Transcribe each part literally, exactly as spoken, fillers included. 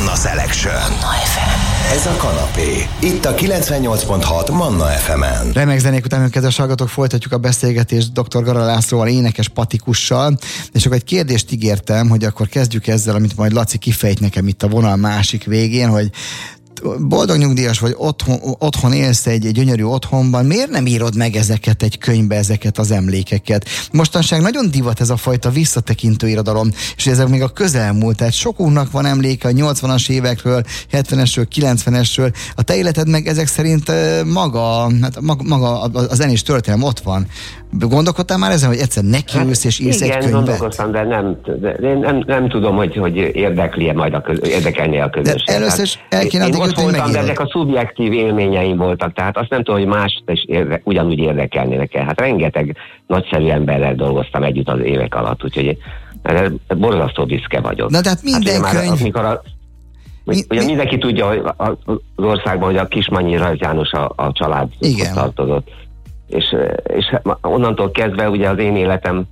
Manna Selection. Manna ef em. Ez a kanapé. Itt a kilencvennyolc pont hat Manna ef emen. Remek zenék után, kedves hallgatók, folytatjuk a beszélgetést doktor Gara Lászlóval, énekes patikussal, és akkor egy kérdést ígértem, hogy akkor kezdjük ezzel, amit majd Laci kifejt nekem itt a vonal másik végén, hogy boldog nyugdíjas vagy, otthon, otthon élsz egy, egy gyönyörű otthonban, miért nem írod meg ezeket egy könyvbe, ezeket az emlékeket? Mostanság nagyon divat ez a fajta visszatekintő irodalom, és ezek még a közelmúlt, tehát sokunknak van emléke a nyolcvanas évekről, hetvenesről, kilencvenesről, a te életed meg ezek szerint maga, hát maga, maga a zenés történelem ott van. Gondolkodtál már ezen, hogy egyszer nekiülsz és írsz igen, egy könyvet? Igen, gondolkoztam, de nem, de én nem, nem tudom, hogy, hogy érdekli-e majd a, köz, érdekelni a közösség. De először is el kéne én ott voltam, megírod. de ezek a szubjektív élményeim voltak, tehát azt nem tudom, hogy mást is érde, ugyanúgy érdekelnének el. Hát rengeteg nagyszerű emberrel dolgoztam együtt az évek alatt, úgyhogy borzasztó büszke vagyok. Na, tehát minden hát könyv... Amikor a, mi, ugye mi? Mindenki tudja, hogy az országban, hogy a Kismannyi Rajz János a, a családhoz tartozott. És, és onnantól kezdve ugye az én életem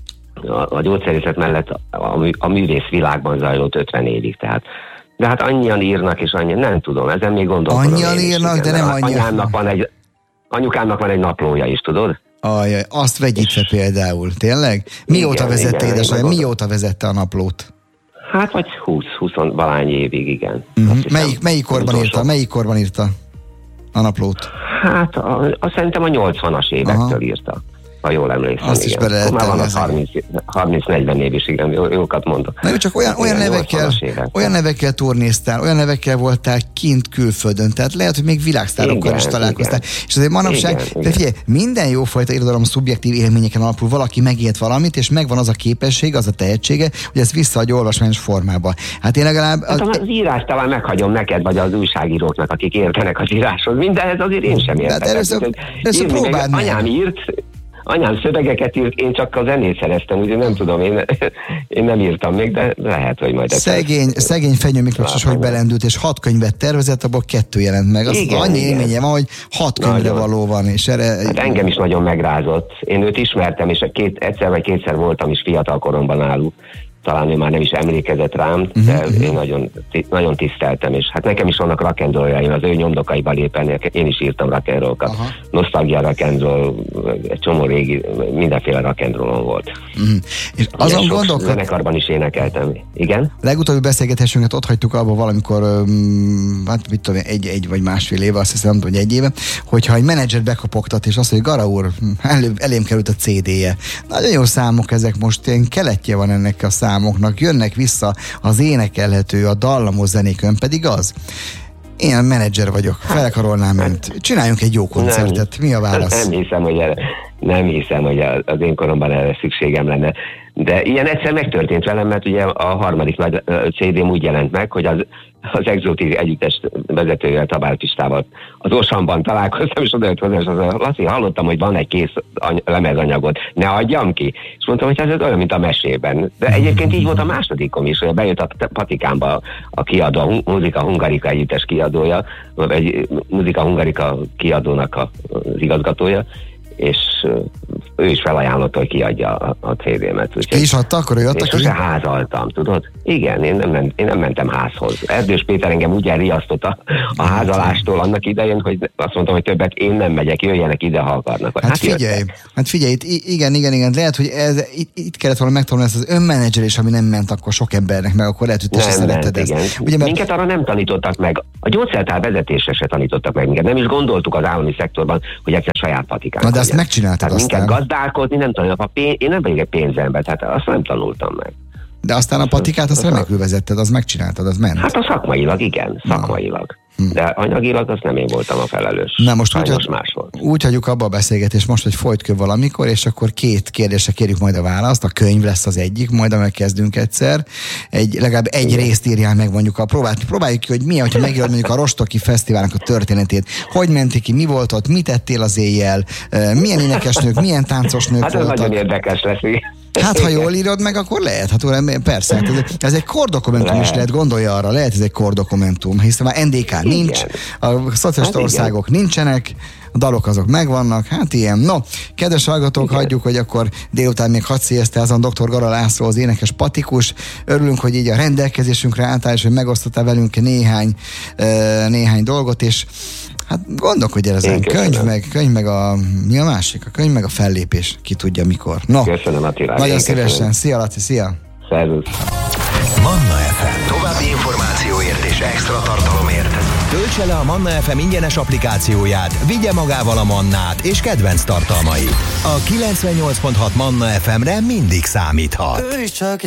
a, a gyógyszerészet mellett a, a művész világban zajlott ötven évig, tehát de hát annyian írnak, és annyian, nem tudom, ezen még gondolkodom. Annyian írnak, is, de nem annyian. Anyámnak van egy, anyukámnak van egy naplója is, tudod? Ajaj, azt vegyítse például, tényleg? Mióta igen, vezette édesanyja, mióta vezette a naplót? Hát vagy húsz-húsz valány évig, igen. Uh-huh. Melyik, melyik korban írta? Melyik korban írta a naplót? Hát a, azt szerintem a nyolcvanas évektől aha. írta, ha jól emlékszem. Azt igen. Is bele már van az harminc-negyven év is, igen, jó, jókat mondok. Na, csak olyan, olyan, nevekkel, olyan nevekkel turnéztál, olyan nevekkel voltál kint külföldön, tehát lehet, hogy még világsztárokkal is találkoztál. Igen. És azért manapság, igen, de figyelj, minden jófajta irodalom szubjektív élményeken alapul valaki megélt valamit, és megvan az a képesség, az a tehetsége, hogy ezt visszaadja olvasmányos formába. Hát én legalább... Hát az, az írás talán meghagyom neked, vagy az újságíróknak, akik értenek az íráshoz. Mindenhez azért én sem értek. Hát először, először próbáld meg. Anyám írt, anyám szövegeket írt, én csak a zenét szereztem, úgyhogy nem tudom, én, én nem írtam még, de lehet, hogy majd... Szegény, szegény Fenyő Miklós is, hogy belendült, és hat könyvet tervezett, abból kettő jelent meg. Az igen, annyi igen. élménye van, hogy hat könyvre való van, és erre... Hát engem is nagyon megrázott. Én őt ismertem, és két, egyszer vagy kétszer voltam is fiatal koromban náluk. Talán ő már nem is emlékezett rám, de uh-huh. én nagyon, nagyon tiszteltem, és hát nekem is vannak rock and rolljaim, az ő nyomdokaiba lépen, én is írtam rock and roll-kat. Uh-huh. Nostalgia rock and roll, egy csomó régi, mindenféle rock and roll-on volt. Uh-huh. És azon gondolkod... zenekarban is énekeltem. Igen? Legutóbbi beszélgetésünket ott hagytuk abba valamikor, um, hát mit tudom, egy, egy vagy másfél éve, azt hiszem, nem tudom, hogy egy éve, hogyha egy menedzser bekopogtat, és azt mondja, Gara úr, elő, elém került a cé dé-je. Nagyon jó számok ezek most, ilyen keletje van ennek a számoknak, jönnek vissza az énekelhető, a dallamos zenékön, pedig az. Én menedzser vagyok, felkarolnám önt. Csináljunk egy jó koncertet. Mi a válasz? Nem hiszem, hogy erre, nem hiszem, hogy az én koromban erre szükségem lenne. De ilyen egyszer megtörtént velem, mert ugye a harmadik nagy cé dém úgy jelent meg, hogy az, az Exotic együttes vezetőjével, Tabár Pistával az Osamban találkoztam, és odajött hozzá, és az mondta, Laci, hallottam, hogy van egy kész any- lemezanyagot, ne adjam ki. És mondtam, hogy ez olyan, mint a mesében. De egyébként így volt a másodikom is, hogy bejött a Patikámba a kiadó, a Muzika Hungarika együttes kiadója, egy Muzika Hungarika kiadónak az igazgatója, és ő is felajánlotta, hogy kiadja a, a cé dé-met. Ki is adta, akkor ő adta ki? Én sose házaltam, tudod? Igen, én nem, ment, én nem mentem házhoz. Erdős Péter engem úgy elriasztott a, a házalástól annak idején, hogy azt mondtam, hogy többet én nem megyek, jöjjenek ide, ha akarnak. Hát, hát figyelj, hát figyelj, itt, igen, igen, igen, lehet, hogy ez, itt, itt kellett volna megtanulni ezt az önmenedzselés, ami nem ment akkor sok embernek meg, akkor lehet, hogy te se szeretted ezt. Ugye, mert... Minket arra nem tanítottak meg. A gyógyszertár vezetésre se tanítottak meg minket. Nem is gondoltuk az állami szektorban, hogy egyszer saját patikánk. Na de azt megcsináltad aztán. Minket gazdálkodni nem tanultam. Pénz, én nem vagyok egy pénzember, tehát azt nem tanultam meg. De aztán a patikát azt remekül vezetted, az megcsináltad, az ment. Hát a szakmailag, igen, szakmailag. Hm. De anyagilag azt nem én voltam a felelős. Na most úgy, hagy, más volt. úgy hagyjuk abba a beszélgetést most, hogy folytköv valamikor, és akkor két kérdésre kérjük majd a választ. A könyv lesz az egyik, majd amely kezdünk egyszer. Egy, legalább egy igen. részt írjál meg mondjuk a próbát. Próbáljuk ki, hogy milyen, hogyha megírod mondjuk a Rostoki Fesztiválnak a történetét. Hogy mentik ki, mi volt ott, mit tettél az éjjel, milyen énekesnők, milyen táncosnők hát voltak. Hát ez nagyon érdekes lesz. Hát, ha jól írod meg, akkor lehet. Hát, persze, hát ez, ez egy kordokumentum lehet. Is lehet, gondolja arra, lehet ez egy kordokumentum, hiszen már en dé ká igen. nincs, a szocialista hát országok igen. nincsenek, a dalok azok megvannak, hát ilyen. No, kedves hallgatók, igen. hagyjuk, hogy akkor délután még hadd széjezteházan doktor Gara László, az énekes patikus. Örülünk, hogy így a rendelkezésünkre álltál, és hogy megosztottál velünk néhány, néhány dolgot, és hát gondolkodj el ezen, könyv meg, könyv meg a, mi a másik? A könyv meg a fellépés, ki tudja mikor. No, köszönöm, Attila. Nagyon szívesen. Szia, Laci, szia. Szervusz. Manna ef em. További információért és extra tartalomért töltse le a Manna ef em ingyenes applikációját, vigye magával a Mannát és kedvenc tartalmait. A kilencvennyolc pont hat Manna ef emre mindig számíthat. Ő is csak